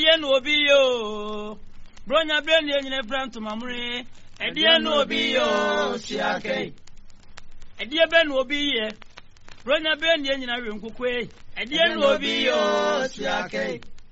edie no obi yo bronya brand ye nyine front mamre edie no obi yo siake edie be no obi ye bronya brand ye nyina we nkukwe edie no obi yo siake